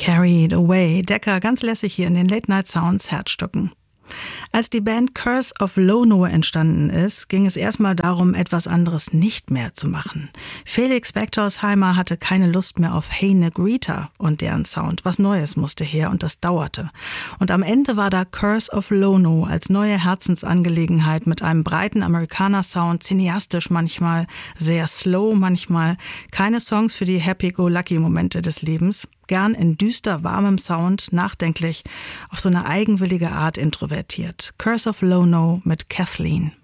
Carried Away. Decca ganz lässig hier in den Late Night Sounds Herzstücken. Als die Band Curse of Lono entstanden ist, ging es erstmal darum, etwas anderes nicht mehr zu machen. Felix Becktorsheimer hatte keine Lust mehr auf Hey Negrita und deren Sound. Was Neues musste her und das dauerte. Und am Ende war da Curse of Lono als neue Herzensangelegenheit mit einem breiten Amerikaner-Sound, cineastisch manchmal, sehr slow manchmal, keine Songs für die Happy-Go-Lucky-Momente des Lebens. Gern in düster, warmem Sound, nachdenklich, auf so eine eigenwillige Art introvertiert. Curse of Lono mit Kathleen.